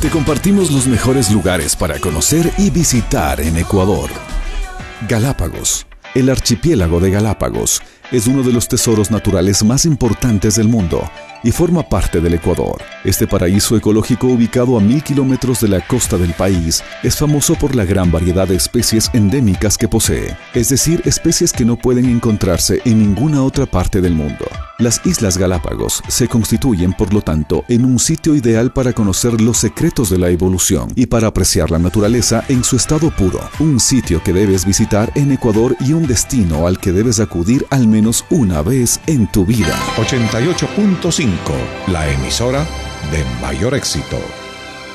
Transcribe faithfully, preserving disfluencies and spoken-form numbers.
te compartimos los mejores lugares para conocer y visitar en Ecuador. Galápagos. El archipiélago de Galápagos es uno de los tesoros naturales más importantes del mundo y forma parte del Ecuador. Este paraíso ecológico, ubicado a mil kilómetros de la costa del país, es famoso por la gran variedad de especies endémicas que posee, es decir, especies que no pueden encontrarse en ninguna otra parte del mundo. Las Islas Galápagos se constituyen, por lo tanto, en un sitio ideal para conocer los secretos de la evolución y para apreciar la naturaleza en su estado puro. Un sitio que debes visitar en Ecuador y un destino al que debes acudir al menos una vez en tu vida. ochenta y ocho punto cinco, la emisora de mayor éxito.